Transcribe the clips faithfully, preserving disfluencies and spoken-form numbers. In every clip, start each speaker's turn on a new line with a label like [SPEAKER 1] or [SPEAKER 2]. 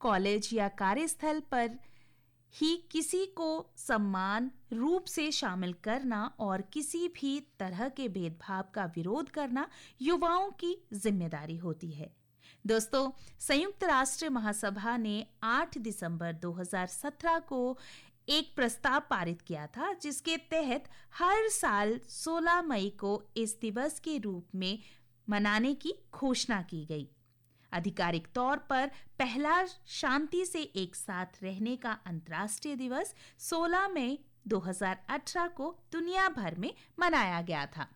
[SPEAKER 1] College या कार्यस्थल पर ही किसी को सम्मान रूप से शामिल करना और किसी भी तरह के भेदभाव का विरोध करना युवाओं की जिम्मेदारी होती है। दोस्तों, संयुक्त राष्ट्र महासभा ने आठ दिसंबर दो हज़ार सत्रह को एक प्रस्ताव पारित किया था, जिसके तहत हर साल सोलह मई को इस दिवस के रूप में मनाने की घोषणा की गई। आधिकारिक तौर पर पहला शांति से एक साथ रहने का अंतर्राष्ट्रीय दिवस सोलह मई दो हज़ार अठारह को दुनिया भर में मनाया गया था।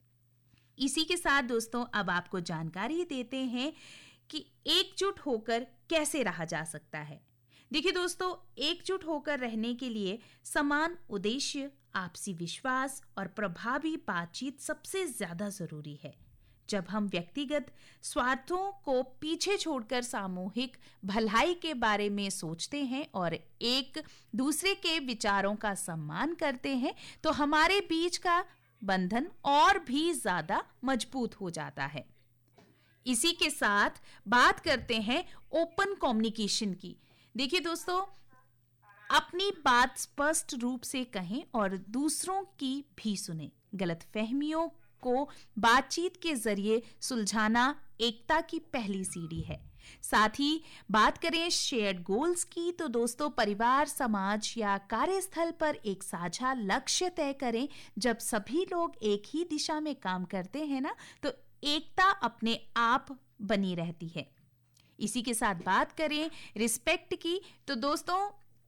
[SPEAKER 1] इसी के साथ दोस्तों, अब आपको जानकारी देते हैं कि एकजुट होकर कैसे रहा जा सकता है। देखिए दोस्तों, एकजुट होकर रहने के लिए समान उद्देश्य, आपसी विश्वास और प्रभावी बातचीत सबसे ज्यादा जरूरी है। जब हम व्यक्तिगत स्वार्थों को पीछे छोड़कर सामूहिक भलाई के बारे में सोचते हैं और एक दूसरे के विचारों का सम्मान करते हैं, तो हमारे बीच का बंधन और भी ज्यादा मजबूत हो जाता है। इसी के साथ बात करते हैं ओपन कम्युनिकेशन की। देखिए दोस्तों, अपनी बात स्पष्ट रूप से कहें और दूसरों की भी सुनें। गलतफहमियों को बातचीत के जरिए सुलझाना एकता की पहली सीढ़ी है। साथ ही बात करें शेयर्ड गोल्स की, तो दोस्तों, परिवार, समाज या कार्यस्थल पर एक साझा लक्ष्य तय करें। जब सभी लोग एक ही दिशा में काम करते हैं ना, तो एकता अपने आप बनी रहती है। इसी के साथ बात करें रिस्पेक्ट की, तो दोस्तों,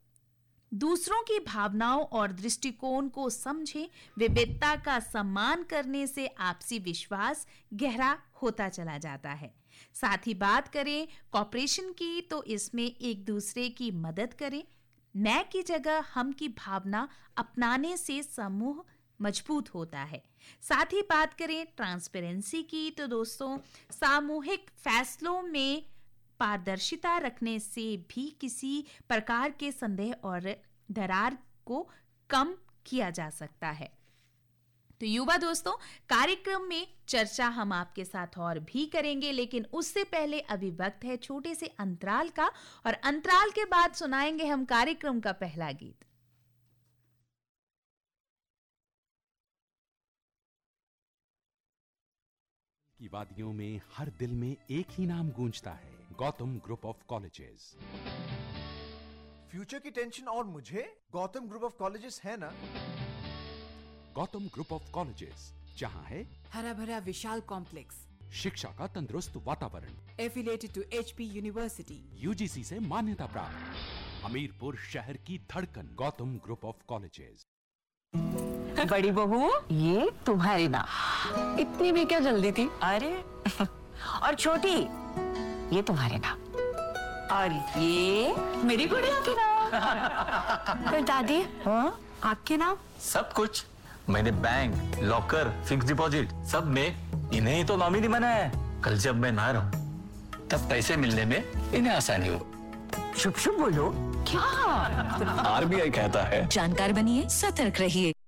[SPEAKER 1] दूसरों की भावनाओं और दृष्टिकोण को समझें। विविधता का सम्मान करने से आपसी विश्वास गहरा होता चला जाता है। साथ ही बात करें कॉपरेशन की, तो इसमें एक दूसरे की मदद करें। मैं की जगह हम की भावना अपनाने से समूह मजबूत होता है। साथ ही बात करें ट्रांसपेरेंसी की, तो दोस्तों, सामूहिक फैसलों में पारदर्शिता रखने से भी किसी प्रकार के संदेह और दरार को कम किया जा सकता है। तो युवा दोस्तों, कार्यक्रम में चर्चा हम आपके साथ और भी करेंगे, लेकिन उससे पहले अभी वक्त है छोटे से अंतराल का, और अंतराल के बाद सुनाएंगे हम कार्यक्रम का पहला गीत।
[SPEAKER 2] की वादियों में हर दिल में एक ही नाम गूंजता है, Gautam group of colleges.
[SPEAKER 3] Future की टेंशन और मुझे गौतम ग्रुप ऑफ कॉलेजेस है ना।
[SPEAKER 2] गौतम ग्रुप ऑफ कॉलेजेस, जहां है
[SPEAKER 4] हरा भरा विशाल कॉम्प्लेक्स,
[SPEAKER 2] शिक्षा का तंदुरुस्त वातावरण,
[SPEAKER 4] affiliated to HP university,
[SPEAKER 2] UGC से मान्यता प्राप्त, हमीरपुर शहर की धड़कन, गौतम ग्रुप ऑफ कॉलेजेस।
[SPEAKER 5] बड़ी बहू, ये तुम्हारी नाम। इतनी भी क्या जल्दी थी? अरे और छोटी, ये तुम्हारे नाम। और ये मेरी गुड़िया के नाम। फिर दादी, हाँ आपके नाम?
[SPEAKER 6] सब कुछ मैंने बैंक, लॉकर, फिक्स डिपॉजिट सब में इन्हें ही तो नॉमिनी बनाया है। कल जब मैं ना रहूं, तब पैसे मिलने में इन्हें आसानी हो।
[SPEAKER 5] शुभ शुभ बोलो। क्या?
[SPEAKER 6] आरबीआई कहता है,
[SPEAKER 7] जानकार बनिए, सतर्क रहिए।